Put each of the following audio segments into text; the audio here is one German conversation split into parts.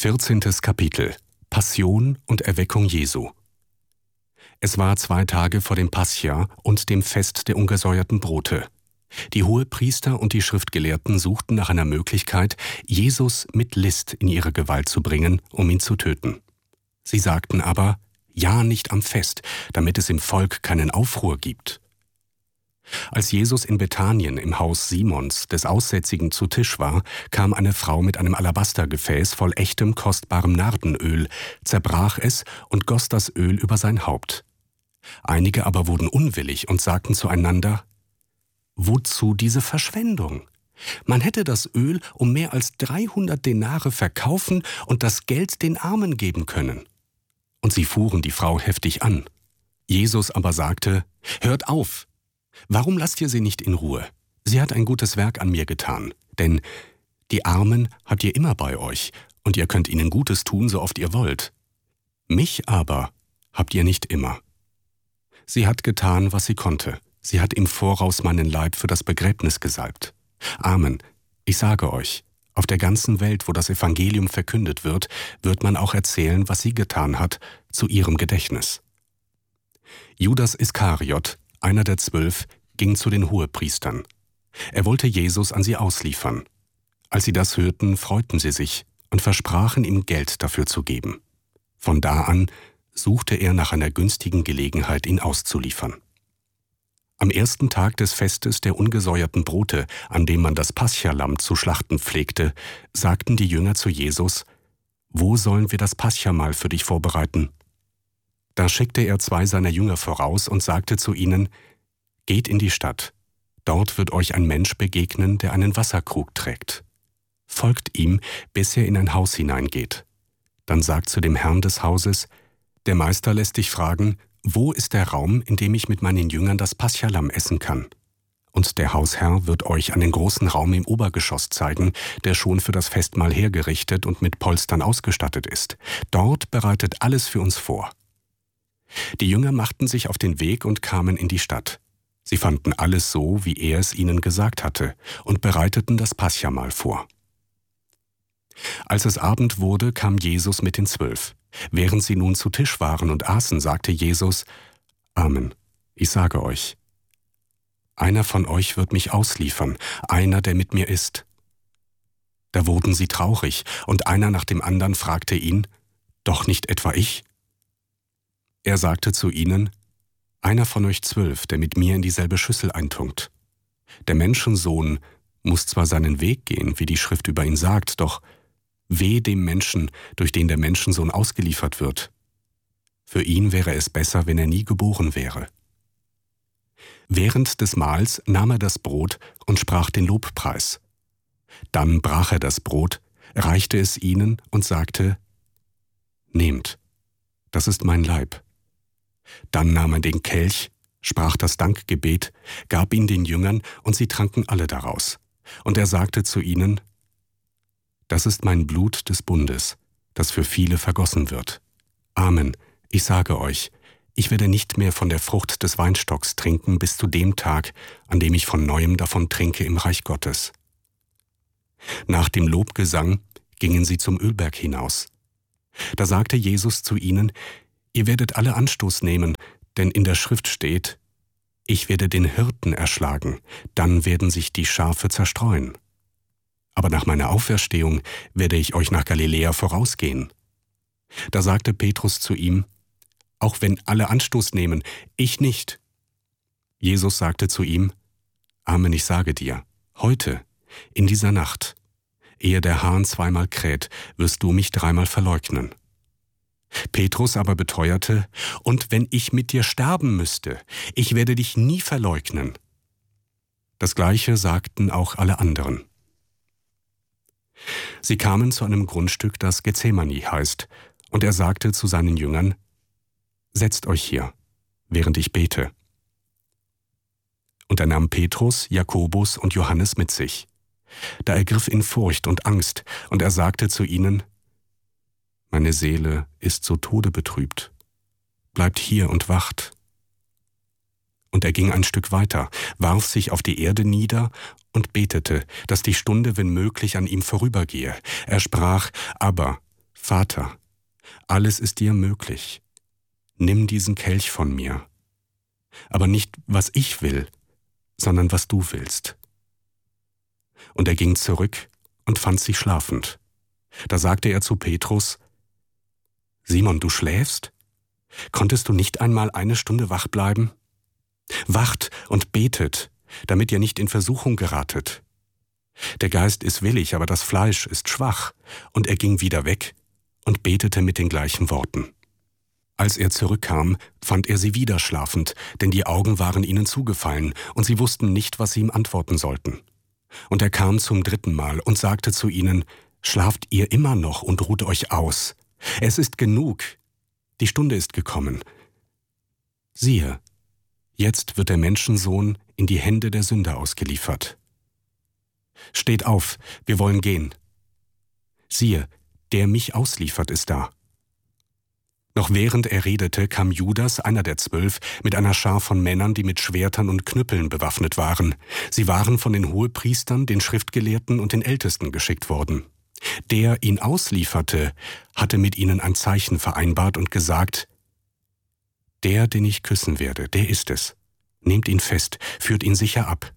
14. Kapitel Passion und Erweckung Jesu. Es war 2 Tage vor dem Pascha und dem Fest der ungesäuerten Brote. Die Hohepriester und die Schriftgelehrten suchten nach einer Möglichkeit, Jesus mit List in ihre Gewalt zu bringen, um ihn zu töten. Sie sagten aber, ja, nicht am Fest, damit es im Volk keinen Aufruhr gibt. Als Jesus in Bethanien im Haus Simons, des Aussätzigen, zu Tisch war, kam eine Frau mit einem Alabastergefäß voll echtem, kostbarem Nardenöl, zerbrach es und goss das Öl über sein Haupt. Einige aber wurden unwillig und sagten zueinander, »Wozu diese Verschwendung? Man hätte das Öl um mehr als 300 Denare verkaufen und das Geld den Armen geben können.« Und sie fuhren die Frau heftig an. Jesus aber sagte, »Hört auf! Warum lasst ihr sie nicht in Ruhe? Sie hat ein gutes Werk an mir getan. Denn die Armen habt ihr immer bei euch, und ihr könnt ihnen Gutes tun, so oft ihr wollt. Mich aber habt ihr nicht immer. Sie hat getan, was sie konnte. Sie hat im Voraus meinen Leib für das Begräbnis gesalbt. Amen, ich sage euch, auf der ganzen Welt, wo das Evangelium verkündet wird, wird man auch erzählen, was sie getan hat, zu ihrem Gedächtnis.« Judas Iskariot, einer der 12, ging zu den Hohepriestern. Er wollte Jesus an sie ausliefern. Als sie das hörten, freuten sie sich und versprachen ihm Geld dafür zu geben. Von da an suchte er nach einer günstigen Gelegenheit, ihn auszuliefern. Am ersten Tag des Festes der ungesäuerten Brote, an dem man das Paschalamm zu schlachten pflegte, sagten die Jünger zu Jesus, »Wo sollen wir das Paschamahl für dich vorbereiten?« Da schickte er 2 seiner Jünger voraus und sagte zu ihnen, »Geht in die Stadt, dort wird euch ein Mensch begegnen, der einen Wasserkrug trägt. Folgt ihm, bis er in ein Haus hineingeht. Dann sagt zu dem Herrn des Hauses, der Meister lässt dich fragen, wo ist der Raum, in dem ich mit meinen Jüngern das Paschalamm essen kann? Und der Hausherr wird euch einen großen Raum im Obergeschoss zeigen, der schon für das Festmahl hergerichtet und mit Polstern ausgestattet ist. Dort bereitet alles für uns vor.« Die Jünger machten sich auf den Weg und kamen in die Stadt. Sie fanden alles so, wie er es ihnen gesagt hatte, und bereiteten das Paschamahl vor. Als es Abend wurde, kam Jesus mit den 12. Während sie nun zu Tisch waren und aßen, sagte Jesus, »Amen, ich sage euch, einer von euch wird mich ausliefern, einer, der mit mir isst.« Da wurden sie traurig, und einer nach dem anderen fragte ihn, »Doch nicht etwa ich?« Er sagte zu ihnen, »Einer von euch 12, der mit mir in dieselbe Schüssel eintunkt. Der Menschensohn muss zwar seinen Weg gehen, wie die Schrift über ihn sagt, doch weh dem Menschen, durch den der Menschensohn ausgeliefert wird. Für ihn wäre es besser, wenn er nie geboren wäre.« Während des Mahls nahm er das Brot und sprach den Lobpreis. Dann brach er das Brot, reichte es ihnen und sagte, »Nehmt, das ist mein Leib.« Dann nahm er den Kelch, sprach das Dankgebet, gab ihn den Jüngern und sie tranken alle daraus. Und er sagte zu ihnen, »Das ist mein Blut des Bundes, das für viele vergossen wird. Amen, ich sage euch, ich werde nicht mehr von der Frucht des Weinstocks trinken bis zu dem Tag, an dem ich von Neuem davon trinke im Reich Gottes.« Nach dem Lobgesang gingen sie zum Ölberg hinaus. Da sagte Jesus zu ihnen, »Ihr werdet alle Anstoß nehmen, denn in der Schrift steht, ich werde den Hirten erschlagen, dann werden sich die Schafe zerstreuen. Aber nach meiner Auferstehung werde ich euch nach Galiläa vorausgehen.« Da sagte Petrus zu ihm, »Auch wenn alle Anstoß nehmen, ich nicht.« Jesus sagte zu ihm, »Amen, ich sage dir, heute, in dieser Nacht, ehe der Hahn 2-mal kräht, wirst du mich 3-mal verleugnen.« Petrus aber beteuerte, »Und wenn ich mit dir sterben müsste, ich werde dich nie verleugnen.« Das Gleiche sagten auch alle anderen. Sie kamen zu einem Grundstück, das Gethsemane heißt, und er sagte zu seinen Jüngern, »Setzt euch hier, während ich bete.« Und er nahm Petrus, Jakobus und Johannes mit sich. Da ergriff ihn Furcht und Angst, und er sagte zu ihnen, »Meine Seele ist zu Tode betrübt. Bleibt hier und wacht.« Und er ging ein Stück weiter, warf sich auf die Erde nieder und betete, dass die Stunde, wenn möglich, an ihm vorübergehe. Er sprach, »Aber, Vater, alles ist dir möglich. Nimm diesen Kelch von mir. Aber nicht, was ich will, sondern was du willst. Und er ging zurück und fand sie schlafend. Da sagte er zu Petrus: Simon, du schläfst? Konntest du nicht einmal 1 Stunde wach bleiben? Wacht und betet, damit ihr nicht in Versuchung geratet. Der Geist ist willig, aber das Fleisch ist schwach. Und er ging wieder weg und betete mit den gleichen Worten. Als er zurückkam, fand er sie wieder schlafend, denn die Augen waren ihnen zugefallen, und sie wussten nicht, was sie ihm antworten sollten. Und er kam zum 3. Mal und sagte zu ihnen: Schlaft ihr immer noch und ruht euch aus? Es ist genug, die Stunde ist gekommen. Siehe, jetzt wird der Menschensohn in die Hände der Sünder ausgeliefert. Steht auf, wir wollen gehen. Siehe, der mich ausliefert, ist da. Noch während er redete, kam Judas, einer der 12, mit einer Schar von Männern, die mit Schwertern und Knüppeln bewaffnet waren. Sie waren von den Hohepriestern, den Schriftgelehrten und den Ältesten geschickt worden. Der ihn auslieferte, hatte mit ihnen ein Zeichen vereinbart und gesagt: Der, den ich küssen werde, der ist es. Nehmt ihn fest, führt ihn sicher ab.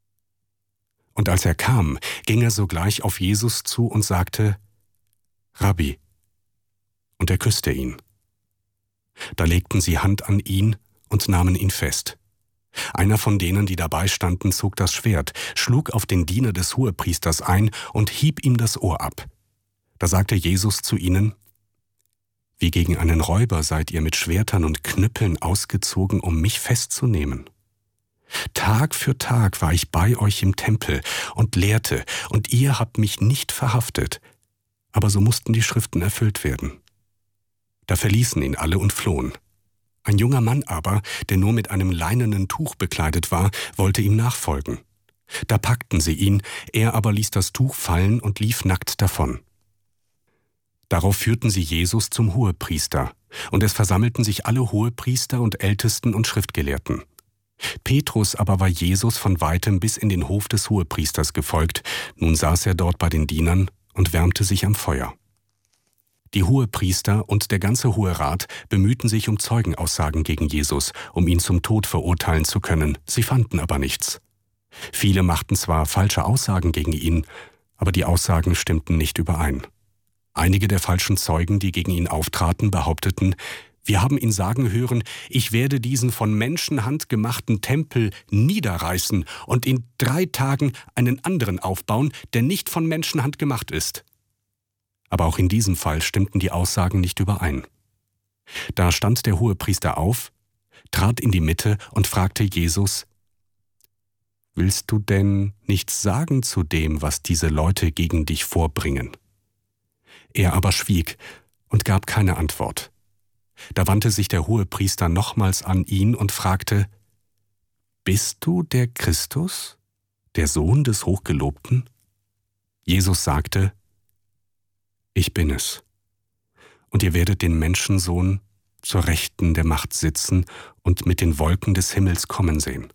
Und als er kam, ging er sogleich auf Jesus zu und sagte: Rabbi. Und er küsste ihn. Da legten sie Hand an ihn und nahmen ihn fest. Einer von denen, die dabei standen, zog das Schwert, schlug auf den Diener des Hohepriesters ein und hieb ihm das Ohr ab. Da sagte Jesus zu ihnen: Wie gegen einen Räuber seid ihr mit Schwertern und Knüppeln ausgezogen, um mich festzunehmen. Tag für Tag war ich bei euch im Tempel und lehrte, und ihr habt mich nicht verhaftet. Aber so mussten die Schriften erfüllt werden. Da verließen ihn alle und flohen. Ein junger Mann aber, der nur mit einem leinenen Tuch bekleidet war, wollte ihm nachfolgen. Da packten sie ihn, er aber ließ das Tuch fallen und lief nackt davon. Darauf führten sie Jesus zum Hohepriester, und es versammelten sich alle Hohepriester und Ältesten und Schriftgelehrten. Petrus aber war Jesus von weitem bis in den Hof des Hohepriesters gefolgt. Nun saß er dort bei den Dienern und wärmte sich am Feuer. Die Hohepriester und der ganze Hohe Rat bemühten sich um Zeugenaussagen gegen Jesus, um ihn zum Tod verurteilen zu können. Sie fanden aber nichts. Viele machten zwar falsche Aussagen gegen ihn, aber die Aussagen stimmten nicht überein. Einige der falschen Zeugen, die gegen ihn auftraten, behaupteten: Wir haben ihn sagen hören, ich werde diesen von Menschenhand gemachten Tempel niederreißen und in 3 Tagen einen anderen aufbauen, der nicht von Menschenhand gemacht ist. Aber auch in diesem Fall stimmten die Aussagen nicht überein. Da stand der Hohepriester auf, trat in die Mitte und fragte Jesus: Willst du denn nichts sagen zu dem, was diese Leute gegen dich vorbringen? Er aber schwieg und gab keine Antwort. Da wandte sich der Hohepriester nochmals an ihn und fragte: Bist du der Christus, der Sohn des Hochgelobten? Jesus sagte: Ich bin es. Und ihr werdet den Menschensohn zur Rechten der Macht sitzen und mit den Wolken des Himmels kommen sehen.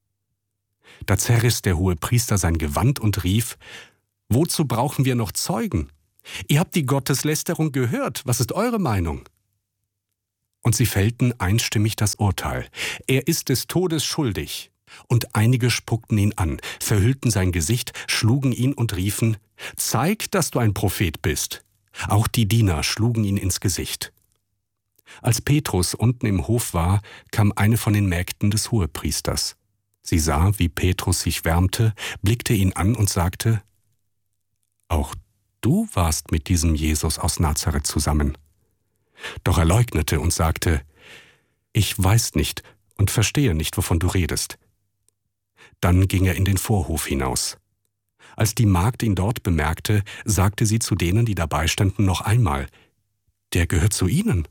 Da zerriss der Hohepriester sein Gewand und rief: Wozu brauchen wir noch Zeugen? Ihr habt die Gotteslästerung gehört. Was ist eure Meinung? Und sie fällten einstimmig das Urteil: Er ist des Todes schuldig. Und einige spuckten ihn an, verhüllten sein Gesicht, schlugen ihn und riefen: Zeig, dass du ein Prophet bist. Auch die Diener schlugen ihn ins Gesicht. Als Petrus unten im Hof war, kam eine von den Mägden des Hohepriesters. Sie sah, wie Petrus sich wärmte, blickte ihn an und sagte: Auch du warst mit diesem Jesus aus Nazareth zusammen. Doch er leugnete und sagte: Ich weiß nicht und verstehe nicht, wovon du redest. Dann ging er in den Vorhof hinaus. Als die Magd ihn dort bemerkte, sagte sie zu denen, die dabei standen, noch einmal: Der gehört zu ihnen.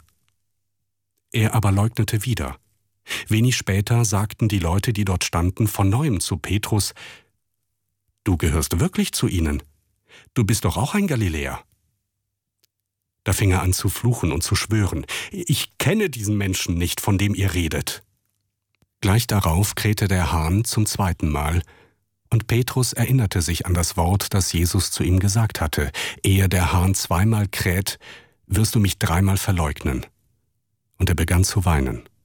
Er aber leugnete wieder. Wenig später sagten die Leute, die dort standen, von neuem zu Petrus: Du gehörst wirklich zu ihnen. Du bist doch auch ein Galiläer. Da fing er an zu fluchen und zu schwören: Ich kenne diesen Menschen nicht, von dem ihr redet. Gleich darauf krähte der Hahn zum 2. Mal, und Petrus erinnerte sich an das Wort, das Jesus zu ihm gesagt hatte: Ehe der Hahn 2-mal kräht, wirst du mich dreimal verleugnen. Und er begann zu weinen.